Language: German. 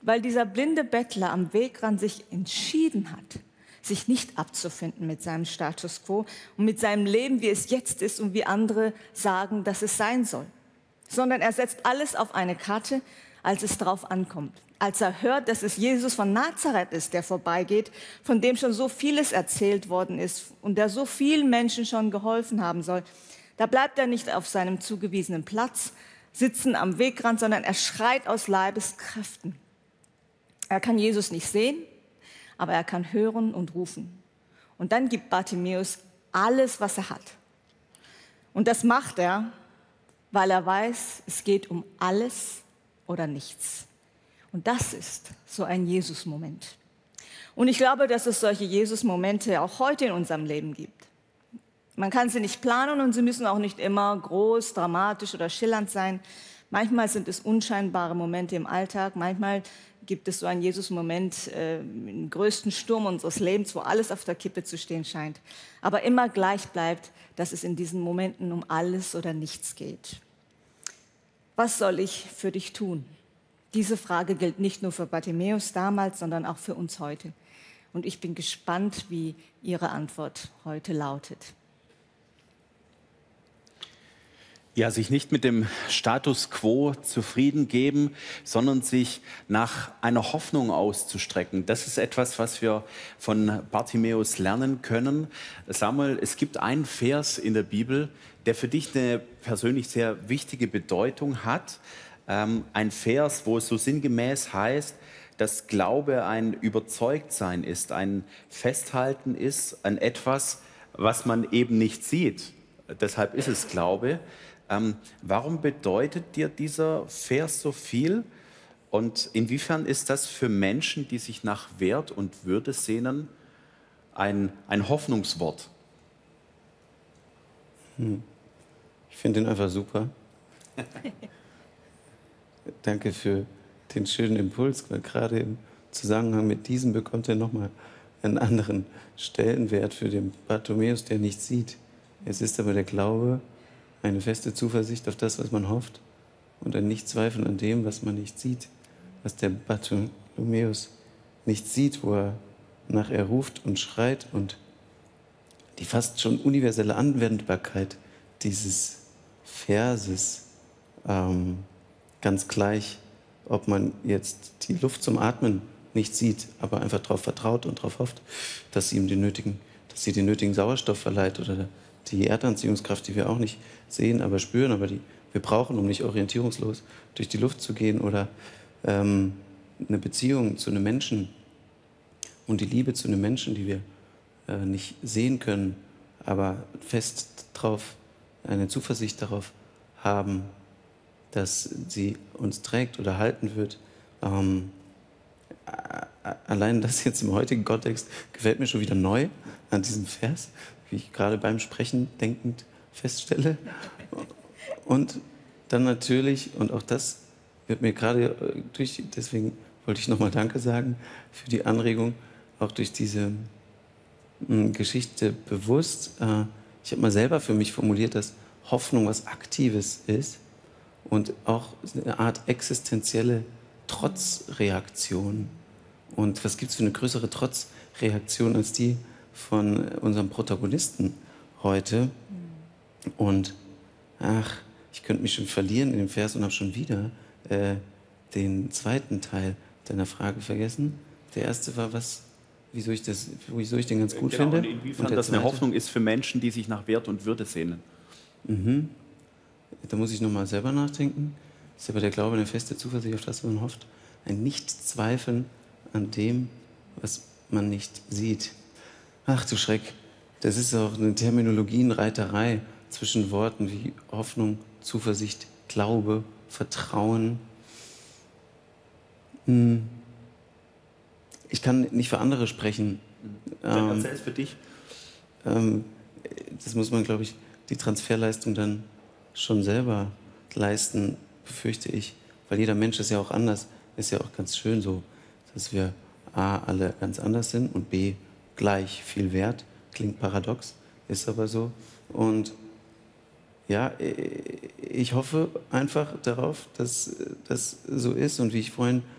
weil dieser blinde Bettler am Wegrand sich entschieden hat, sich nicht abzufinden mit seinem Status quo und mit seinem Leben, wie es jetzt ist und wie andere sagen, dass es sein soll, sondern er setzt alles auf eine Karte, als es drauf ankommt. Als er hört, dass es Jesus von Nazareth ist, der vorbeigeht, von dem schon so vieles erzählt worden ist und der so vielen Menschen schon geholfen haben soll, da bleibt er nicht auf seinem zugewiesenen Platz sitzen am Wegrand, sondern er schreit aus Leibeskräften. Er kann Jesus nicht sehen, aber er kann hören und rufen. Und dann gibt Bartimäus alles, was er hat. Und das macht er, weil er weiß, es geht um alles oder nichts. Und das ist so ein Jesus-Moment. Und ich glaube, dass es solche Jesus-Momente auch heute in unserem Leben gibt. Man kann sie nicht planen und sie müssen auch nicht immer groß, dramatisch oder schillernd sein. Manchmal sind es unscheinbare Momente im Alltag. Manchmal gibt es so einen Jesus-Moment im größten Sturm unseres Lebens, wo alles auf der Kippe zu stehen scheint. Aber immer gleich bleibt, dass es in diesen Momenten um alles oder nichts geht. Was soll ich für dich tun? Diese Frage gilt nicht nur für Bartimäus damals, sondern auch für uns heute. Und ich bin gespannt, wie Ihre Antwort heute lautet. Ja, sich nicht mit dem Status quo zufrieden geben, sondern sich nach einer Hoffnung auszustrecken. Das ist etwas, was wir von Bartimäus lernen können. Samuel, es gibt einen Vers in der Bibel, der für dich eine persönlich sehr wichtige Bedeutung hat. Ein Vers, wo es so sinngemäß heißt, dass Glaube ein Überzeugtsein ist, ein Festhalten ist an etwas, was man eben nicht sieht. Deshalb ist es Glaube. Warum bedeutet dir dieser Vers so viel? Und inwiefern ist das für Menschen, die sich nach Wert und Würde sehnen, ein Hoffnungswort? Ich finde ihn einfach super. Danke für den schönen Impuls, weil gerade im Zusammenhang mit diesem bekommt er nochmal einen anderen Stellenwert für den Bartimäus, der nichts sieht. Es ist aber der Glaube, eine feste Zuversicht auf das, was man hofft und ein Nichtzweifeln an dem, was man nicht sieht, was der Bartimäus nicht sieht, wo er nach er ruft und schreit, und die fast schon universelle Anwendbarkeit dieses Verses, ganz gleich, ob man jetzt die Luft zum Atmen nicht sieht, aber einfach darauf vertraut und darauf hofft, dass sie den nötigen Sauerstoff verleiht, oder die Erdanziehungskraft, die wir auch nicht sehen, aber spüren, aber die wir brauchen, um nicht orientierungslos durch die Luft zu gehen, oder eine Beziehung zu einem Menschen und die Liebe zu einem Menschen, die wir nicht sehen können, aber fest drauf, eine Zuversicht darauf haben, dass sie uns trägt oder halten wird. Allein das jetzt im heutigen Kontext gefällt mir schon wieder neu an diesem Vers, wie ich gerade beim Sprechen denkend feststelle. Und dann natürlich, und auch das wird mir gerade deswegen wollte ich nochmal Danke sagen für die Anregung, auch durch diese Geschichte bewusst. Ich habe mal selber für mich formuliert, dass Hoffnung was Aktives ist und auch eine Art existenzielle Trotzreaktion. Und was gibt es für eine größere Trotzreaktion als die von unserem Protagonisten heute? Und ich könnte mich schon verlieren in dem Vers und habe schon wieder den zweiten Teil deiner Frage vergessen. Der erste war, wieso ich den ganz gut finde. Und inwiefern das eine Hoffnung ist für Menschen, die sich nach Wert und Würde sehnen. Da muss ich nochmal selber nachdenken. Das ist aber der Glaube, eine feste Zuversicht auf das, was man hofft. Ein Nichtzweifeln an dem, was man nicht sieht. Ach du Schreck, das ist auch eine Terminologienreiterei zwischen Worten wie Hoffnung, Zuversicht, Glaube, Vertrauen. Ich kann nicht für andere sprechen. Dann erzähl es für dich. Das muss man, glaube ich, die Transferleistung dann schon selber leisten, befürchte ich. Weil jeder Mensch ist ja auch anders. Ist ja auch ganz schön so, dass wir A, alle ganz anders sind und B, gleich viel wert. Klingt paradox, ist aber so. Und ja, ich hoffe einfach darauf, dass das so ist. Und wie ich vorhin